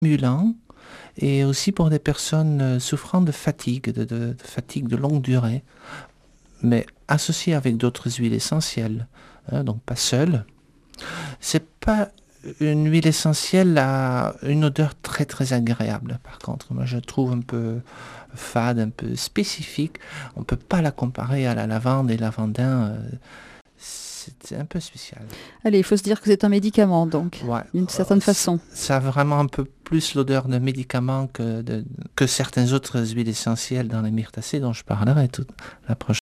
stimulant et aussi pour des personnes souffrant de fatigue, de fatigue de longue durée, mais associé avec d'autres huiles essentielles, hein, donc pas seul. C'est pas une huile essentielle à une odeur très très agréable. Par contre, moi je trouve un peu fade, un peu spécifique. On peut pas la comparer à la lavande et lavandin. C'est un peu spécial. Allez, il faut se dire que c'est un médicament, donc, Ouais, d'une certaine façon. ça a vraiment un peu plus l'odeur de médicament que certaines autres huiles essentielles dans les myrtacées dont je parlerai la prochaine